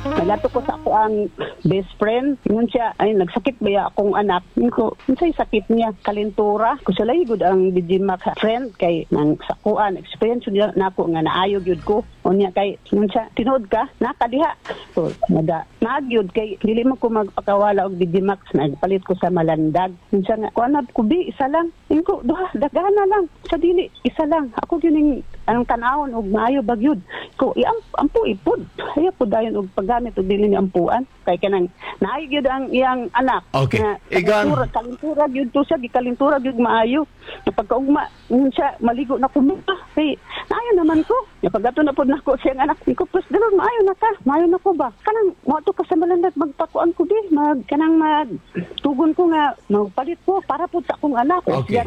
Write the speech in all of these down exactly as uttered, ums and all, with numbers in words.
Nalato ko sa ako ang best friend. Ngun siya, ay, nagsakit ba ya akong anak? Ngun ko, unsay sakit niya? Kalintura. Kung sila good ang Digimax friend kay nang sakuan. Experience niya na ako nga naayog yun ko. O niya kay, ngun siya, tinood ka? Nakadiha. So, nada, naagyod kay, dili mo ko magpakawala og Digimax. Nagpalit ko sa Malandag. Ngun siya nga, kuanad ko bi, isa lang. Ngun ko, duha, dagana lang. Sa dili, isa lang. Ako yun yung ang tanawon og maayo bagyod. Ko, iam, ampu ipod. Haya po dayon og paggamit og dili ni ampuan. Kay kanang naay gyud ang iyang anak. Okay. Na, Igan. kalintura, kalintura gyud to siya, gikalintura gyud maayo. Pagkaugma, ngun siya maligo na kumita. Kay naayo naman ko. Ya pagato na pod nako siyang anak. Ko plus dalon maayo na ka. Maayo na ko ba? Kanang mo to ka sa Malandag magpakuan ko di. Mag kanang mag tugon ko nga magpalit ko para pud sa akong anak. Okay.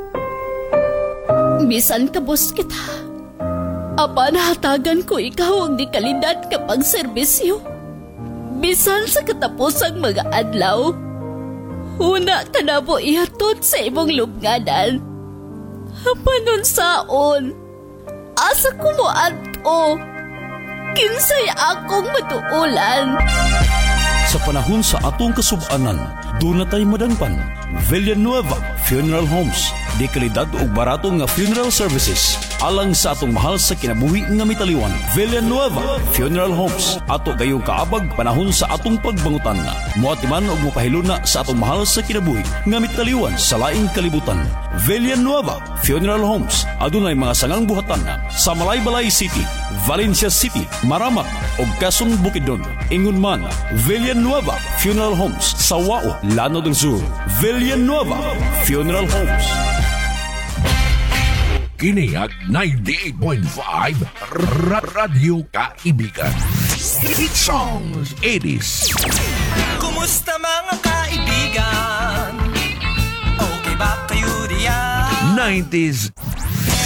Bisan kabos kita. Apa nahatagan ko ikaw ang di kalidad kapag serbisyo. Bisan sa katapusang mga adlaw. Una ka na po ihatod sa imong lubnganan. Panon saon. Asa ko mo ato. Kinsay akong matuulan. Sa panahon sa atong kasubanan, doon na tayo madangpan. Villanueva Funeral Homes. Di kalidad o barato nga funeral services. Alang sa atong mahal sa kinabuhi nga mitaliwan. Villanueva Funeral Homes. Ato gayong kaabag panahon sa atong pagbangutan. Muatiman o mapahiluna sa atong mahal sa kinabuhi nga mitaliwan sa laing kalibutan. Villanueva Funeral Homes. Adunay mga sangang buhatan sa Malaybalay City, Valencia City, Maramak o Quezon Bukidnon. Ingon man, Villanueva Funeral Homes sa Wao, Lano del Sur. Villanueva Funeral Homes. Kiniyag ninety-eight point five Radyo Kaibigan. Hit songs, eighties. Kumusta mga kaibigan? Okay ba kayo diyan? nineties